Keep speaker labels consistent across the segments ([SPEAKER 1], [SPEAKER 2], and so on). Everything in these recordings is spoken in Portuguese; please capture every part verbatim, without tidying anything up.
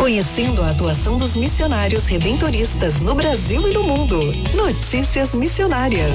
[SPEAKER 1] conhecendo a atuação dos missionários redentoristas no Brasil e no mundo. Notícias Missionárias.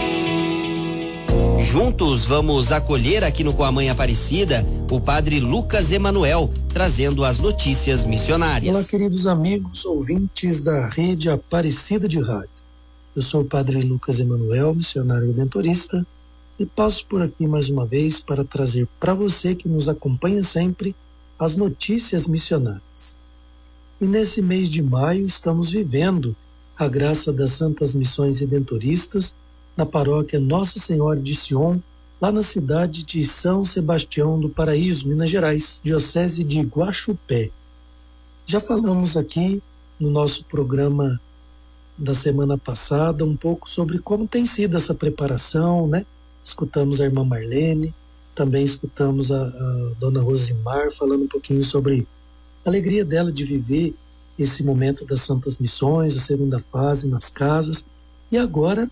[SPEAKER 2] Juntos vamos acolher aqui no Com a Mãe Aparecida o padre Lucas Emanuel, trazendo as notícias missionárias.
[SPEAKER 3] Olá, queridos amigos, ouvintes da rede Aparecida de Rádio. Eu sou o padre Lucas Emanuel, missionário redentorista, e passo por aqui mais uma vez para trazer para você que nos acompanha sempre as notícias missionárias. E nesse mês de maio estamos vivendo a graça das Santas Missões Redentoristas na paróquia Nossa Senhora de Sion, lá na cidade de São Sebastião do Paraíso, Minas Gerais, diocese de Guaxupé. Já falamos aqui no nosso programa da semana passada um pouco sobre como tem sido essa preparação, né? Escutamos a irmã Marlene, também escutamos a, a dona Rosimar falando um pouquinho sobre a alegria dela de viver esse momento das Santas Missões, a segunda fase nas casas. E agora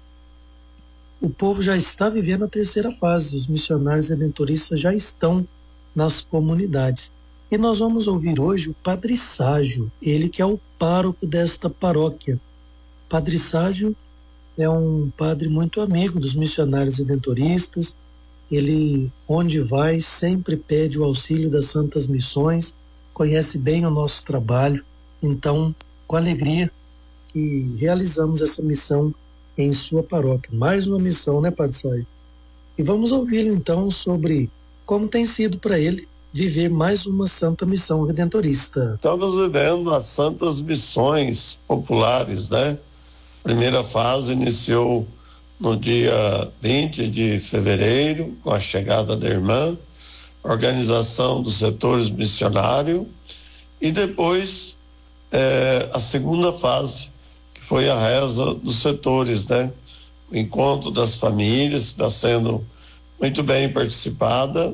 [SPEAKER 3] o povo já está vivendo a terceira fase, os missionários redentoristas já estão nas comunidades. E nós vamos ouvir hoje o Padre Ságio, ele que é o pároco desta paróquia. Padre Ságio é um padre muito amigo dos missionários redentoristas. Ele, onde vai, sempre pede o auxílio das Santas Missões, conhece bem o nosso trabalho. Então, com alegria, que realizamos essa missão em sua paróquia. Mais uma missão, né, Padre Ságio? E vamos ouvi-lo, então, sobre como tem sido para ele viver mais uma Santa Missão Redentorista.
[SPEAKER 4] Estamos vivendo as Santas Missões Populares, né? Primeira fase iniciou no dia vinte de fevereiro, com a chegada da irmã, organização dos setores missionários, e depois eh, a segunda fase, que foi a reza dos setores, né? O encontro das famílias, está sendo muito bem participada,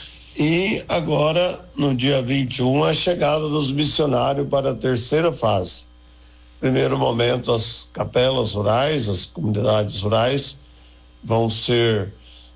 [SPEAKER 4] e agora, no dia vinte e um, a chegada dos missionários para a terceira fase. Primeiro momento, as capelas rurais, as comunidades rurais vão ser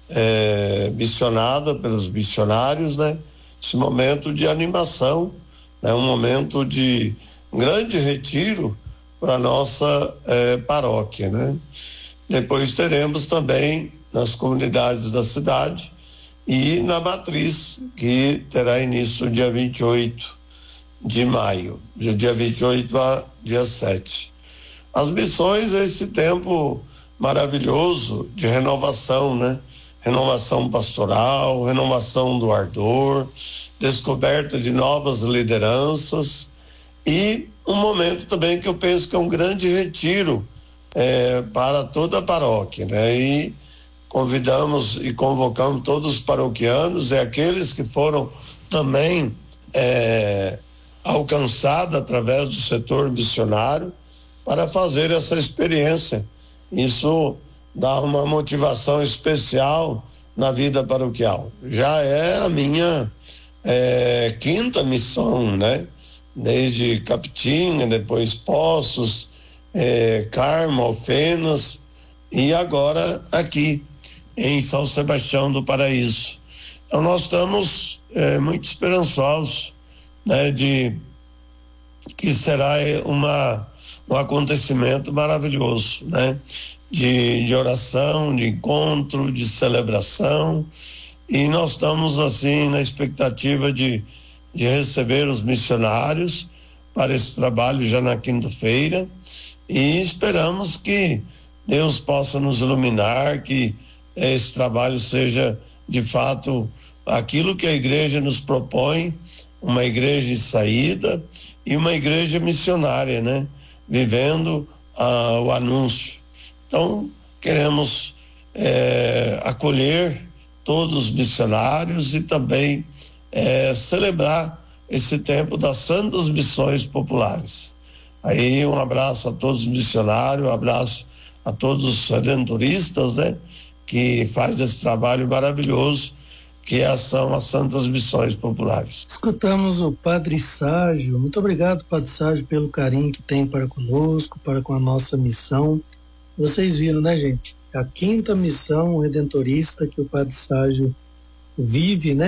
[SPEAKER 4] é, missionadas pelos missionários, né? Esse momento de animação, né? Um momento de grande retiro para a nossa é, paróquia, né? Depois teremos também nas comunidades da cidade e na matriz, que terá início no dia vinte e oito de maio, do dia vinte e oito a dia sete. As missões é esse tempo maravilhoso de renovação, né? Renovação pastoral, renovação do ardor, descoberta de novas lideranças e um momento também que eu penso que é um grande retiro é, para toda a paróquia, né? E convidamos e convocamos todos os paroquianos e aqueles que foram também é, alcançada através do setor missionário para fazer essa experiência. Isso dá uma motivação especial na vida paroquial. Já é a minha é, quinta missão, né? Desde Capitinga, depois Poços, é, Carmo, Alfenas e agora aqui em São Sebastião do Paraíso. Então nós estamos é, muito esperançosos, né, de que será uma, um acontecimento maravilhoso, né, de, de oração, de encontro, de celebração, e nós estamos assim na expectativa de, de receber os missionários para esse trabalho já na quinta-feira, e esperamos que Deus possa nos iluminar, que esse trabalho seja de fato aquilo que a igreja nos propõe, uma igreja de saída e uma igreja missionária, né? Vivendo ah, o anúncio. Então, queremos eh, acolher todos os missionários e também eh, celebrar esse tempo das Santas Missões Populares. Aí, um abraço a todos os missionários, um abraço a todos os redentoristas, né? Que faz esse trabalho maravilhoso que são as Santas Missões Populares.
[SPEAKER 3] Escutamos o Padre Ságio. Muito obrigado, Padre Ságio, pelo carinho que tem para conosco, para com a nossa missão. Vocês viram, né, gente? A quinta missão redentorista que o Padre Ságio vive, né?